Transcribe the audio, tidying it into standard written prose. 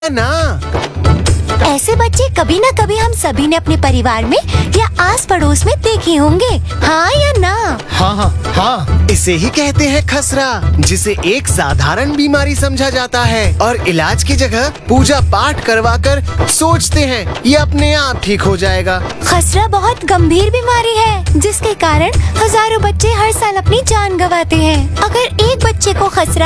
ना। ऐसे बच्चे कभी न कभी हम सभी ने अपने परिवार में या आस पड़ोस में देखे होंगे, हाँ या ना? हाँ, इसे ही कहते हैं खसरा, जिसे एक साधारण बीमारी समझा जाता है और इलाज की जगह पूजा पाठ करवाकर सोचते हैं ये अपने आप ठीक हो जाएगा। खसरा बहुत गंभीर बीमारी है जिसके कारण हजारों बच्चे हर साल अपनी जान गंवाते हैं। अगर एक बच्चे को खसरा